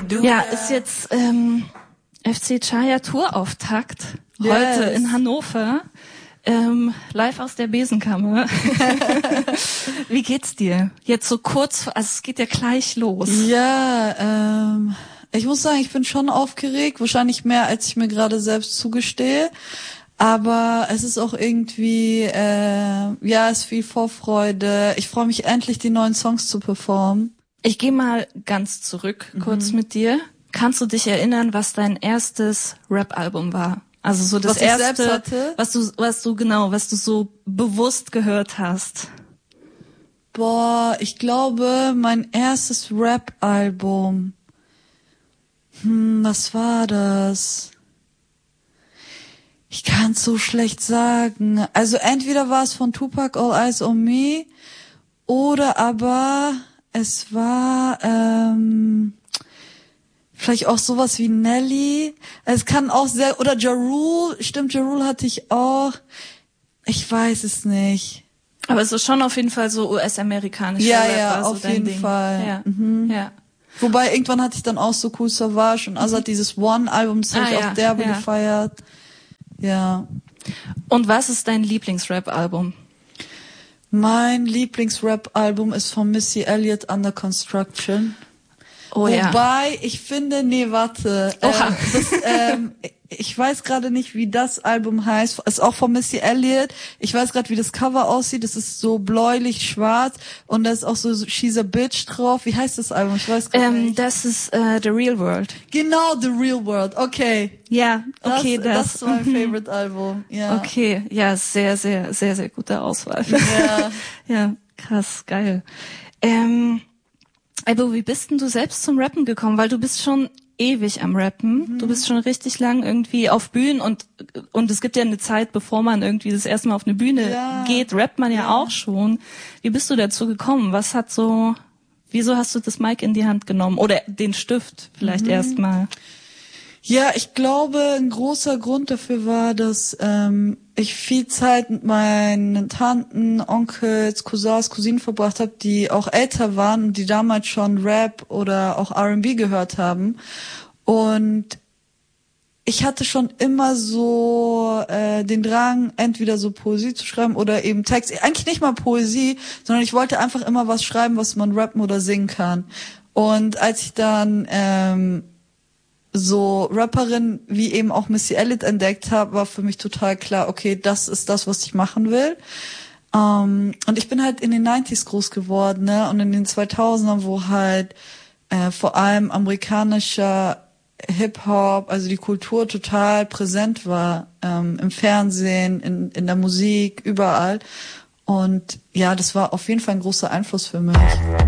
Ja, ist jetzt FC Chaya Tourauftakt heute in Hannover. Live aus der Besenkammer. Wie geht's dir? Jetzt so kurz, also es geht ja gleich los. Ja, ich muss sagen, ich bin schon aufgeregt, wahrscheinlich mehr, als ich mir gerade selbst zugestehe. Aber es ist auch irgendwie, es ist viel Vorfreude. Ich freue mich endlich, die neuen Songs zu performen. Ich gehe mal ganz zurück, kurz mit dir. Kannst du dich erinnern, was dein erstes Rap-Album war? Also so das was erste, ich selbst hatte? was du so bewusst gehört hast. Boah, ich glaube, mein erstes Rap-Album. Was war das? Ich kann es so schlecht sagen. Also entweder war es von Tupac, All Eyes on Me, oder aber es war vielleicht auch sowas wie Nelly. Es kann auch oder Ja Rule. Stimmt, Ja Rule hatte ich auch. Ich weiß es nicht. Aber es ist schon auf jeden Fall so US-amerikanischer Rap. Ja, so auf dein jeden Ding. Fall. Ja. Ja. Wobei, irgendwann hatte ich dann auch so Cool Savage und Azad dieses One-Album, das habe ich auch derbe gefeiert. Ja. Und was ist dein Lieblings-Rap-Album? Mein Lieblings-Rap-Album ist von Missy Elliott, Under Construction. Oh Wobei, ich finde, ich weiß gerade nicht, wie das Album heißt. Ist auch von Missy Elliott. Ich weiß gerade, wie das Cover aussieht. Es ist so bläulich-schwarz und da ist auch so She's a Bitch drauf. Wie heißt das Album? Ich weiß gerade nicht. Das ist The Real World. Genau, The Real World. Okay. Ja, okay, das ist mein Favorite Album. Ja. Okay, ja, sehr, sehr, sehr, sehr gute Auswahl. Ja. Ja, krass, geil. Aber wie bist denn du selbst zum Rappen gekommen? Weil du bist schon ewig am Rappen. Du bist schon richtig lang irgendwie auf Bühnen und es gibt ja eine Zeit, bevor man irgendwie das erste Mal auf eine Bühne geht, rappt man ja auch schon. Wie bist du dazu gekommen? Wieso hast du das Mic in die Hand genommen? Oder den Stift vielleicht erstmal? Ja, ich glaube, ein großer Grund dafür war, dass ich viel Zeit mit meinen Tanten, Onkels, Cousins, Cousinen verbracht habe, die auch älter waren und die damals schon Rap oder auch R&B gehört haben. Und ich hatte schon immer so den Drang, entweder so Poesie zu schreiben oder eben Text. Eigentlich nicht mal Poesie, sondern ich wollte einfach immer was schreiben, was man rappen oder singen kann. Und als ich dann so Rapperin wie eben auch Missy Elliott entdeckt habe, war für mich total klar, okay, das ist das, was ich machen will. Und ich bin halt in den 90s groß geworden, ne? Und in den 2000ern, wo halt vor allem amerikanischer Hip-Hop, also die Kultur total präsent war, im Fernsehen, in der Musik, überall. Und ja, das war auf jeden Fall ein großer Einfluss für mich.